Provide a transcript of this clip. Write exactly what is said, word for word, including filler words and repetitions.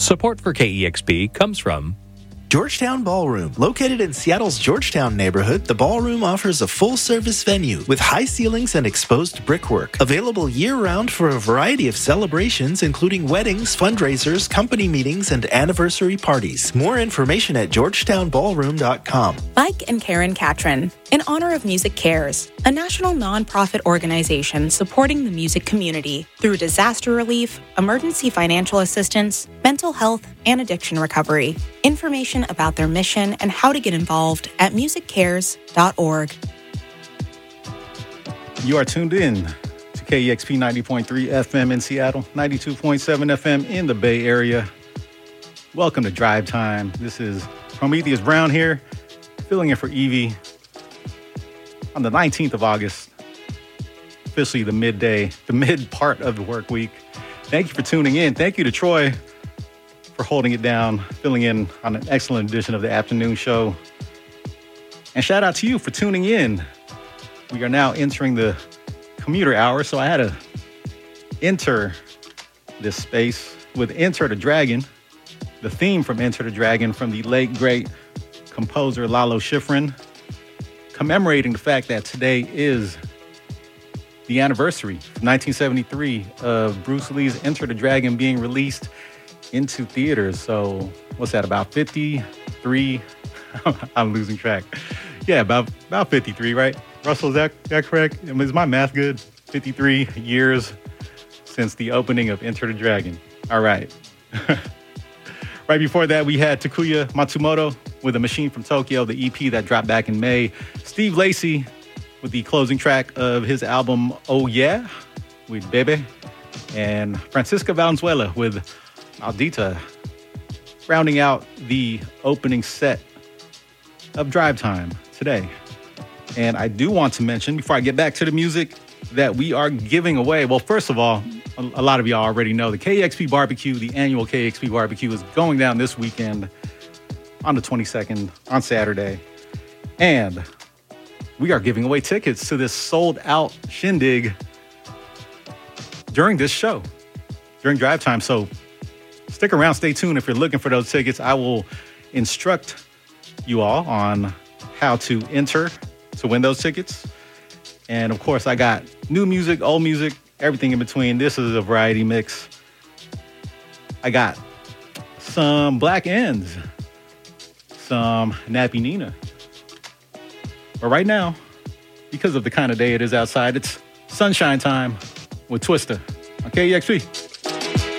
Support for K E X P comes from Georgetown Ballroom. Located in Seattle's Georgetown neighborhood, the Ballroom offers a full-service venue with high ceilings and exposed brickwork. Available year-round for a variety of celebrations, including weddings, fundraisers, company meetings, and anniversary parties. More information at georgetown ballroom dot com. Mike and Karen Catron, in honor of Music Cares, a national nonprofit organization supporting the music community through disaster relief, emergency financial assistance, mental health, and addiction recovery. Information about their mission and how to get involved at music cares dot org. You are tuned in to K E X P ninety point three F M in Seattle, ninety-two point seven F M in the Bay Area. Welcome to Drive Time. This is Prometheus Brown here, filling in for Evie on the nineteenth of August, officially the midday, the mid part of the work week. Thank you for tuning in. Thank you to Troy for holding it down, filling in on an excellent edition of the afternoon show. And shout out to you for tuning in. We are now entering the commuter hour, so I had to enter this space with Enter the Dragon, the theme from Enter the Dragon from the late, great composer Lalo Schifrin, commemorating the fact that today is the anniversary of nineteen seventy-three of Bruce Lee's Enter the Dragon being released into theaters. So what's that, about fifty-three? I'm losing track. Yeah, about about fifty-three, right? Russell, is that, that correct? Is my math good? fifty-three years since the opening of Enter the Dragon. All right. Right before that, we had Takuya Matsumoto with A Machine from Tokyo, the E P that dropped back in May. Steve Lacy with the closing track of his album, Oh Yeah, with Bebe. And Francisca Valenzuela with Maldita, rounding out the opening set of Drive Time today. And I do want to mention, before I get back to the music, that we are giving away, well, first of all, a, a lot of y'all already know the K E X P Barbecue, the annual K E X P Barbecue, is going down this weekend on the twenty-second, on Saturday. And we are giving away tickets to this sold-out shindig during this show, during Drive Time. So stick around, stay tuned. If you're looking for those tickets, I will instruct you all on how to enter to win those tickets. And of course, I got new music, old music, everything in between. This is a variety mix. I got some Black Ends, some Nappy Nina. But right now, because of the kind of day it is outside, it's sunshine time with Twista on K E X P.